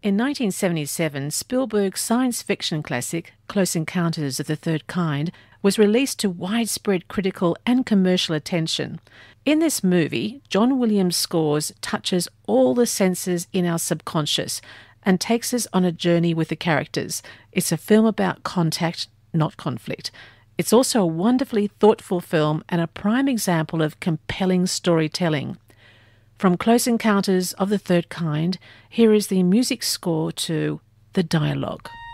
In 1977, Spielberg's science fiction classic, Close Encounters of the Third Kind, was released to widespread critical and commercial attention. In this movie, John Williams' scores touches all the senses in our subconscious and takes us on a journey with the characters. It's a film about contact, not conflict. It's also a wonderfully thoughtful film and a prime example of compelling storytelling. From Close Encounters of the Third Kind, here is the music score to The Dialogue.